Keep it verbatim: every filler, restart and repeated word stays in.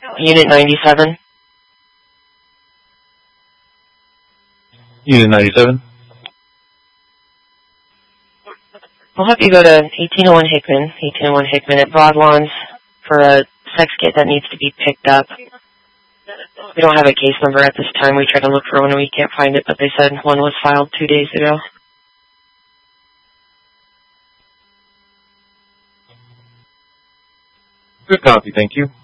Unit ninety-seven. Unit ninety-seven. We'll have you go to eighteen oh one Hickman, eighteen oh one Hickman at Broadlawns for a sex kit that needs to be picked up. We don't have a case number at this time. We tried to look for one and we can't find it, but they said one was filed two days ago. Good copy, thank you.